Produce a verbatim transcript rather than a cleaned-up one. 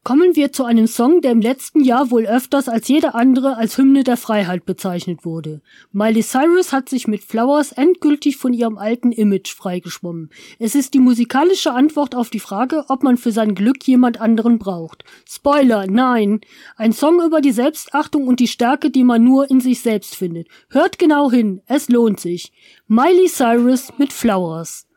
Kommen wir zu einem Song, der im letzten Jahr wohl öfters als jeder andere als Hymne der Freiheit bezeichnet wurde. Miley Cyrus hat sich mit Flowers endgültig von ihrem alten Image freigeschwommen. Es ist die musikalische Antwort auf die Frage, ob man für sein Glück jemand anderen braucht. Spoiler, nein. Ein Song über die Selbstachtung und die Stärke, die man nur in sich selbst findet. Hört genau hin, es lohnt sich. Miley Cyrus mit Flowers.